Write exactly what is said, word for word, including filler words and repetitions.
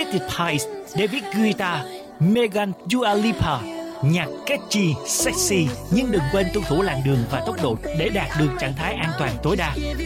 Electric Pies, David Guetta, Megan Dua Lipa. Nhạc catchy, sexy nhưng đừng quên tuân thủ làn đường và tốc độ để đạt được trạng thái an toàn tối đa.